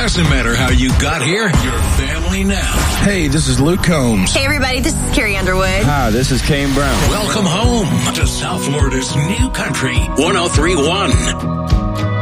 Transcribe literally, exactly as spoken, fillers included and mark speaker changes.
Speaker 1: Doesn't matter how you got here, you're family now.
Speaker 2: Hey, this is Luke Combs.
Speaker 3: Hey, everybody, this is Carrie Underwood.
Speaker 4: Hi, this is Kane Brown.
Speaker 1: Welcome home to South Florida's new country, one oh three point one.